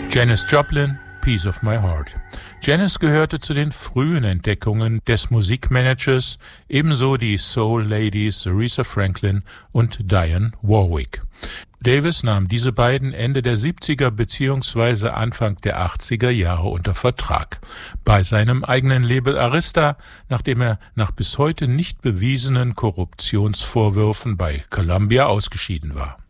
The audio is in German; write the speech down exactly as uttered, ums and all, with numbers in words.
Janis Joplin, Piece of My Heart. Janis gehörte zu den frühen Entdeckungen des Musikmanagers, ebenso die Soul Ladies Aretha Franklin und Dionne Warwick. Davis nahm diese beiden Ende der siebziger bzw. Anfang der achtziger Jahre unter Vertrag. Bei seinem eigenen Label Arista, nachdem er nach bis heute nicht bewiesenen Korruptionsvorwürfen bei Columbia ausgeschieden war.